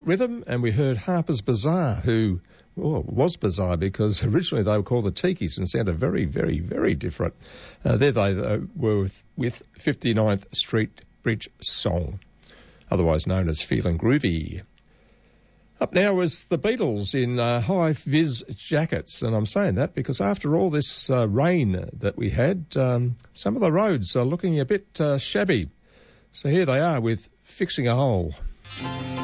Rhythm, and we heard Harper's Bazaar, who was bizarre because originally they were called the Tikis and sounded very, very, very different. There they were with 59th Street Bridge Song, otherwise known as Feelin' Groovy. Up now is the Beatles in high-vis jackets, and I'm saying that because after all this rain that we had, some of the roads are looking a bit shabby. So here they are with Fixing a Hole.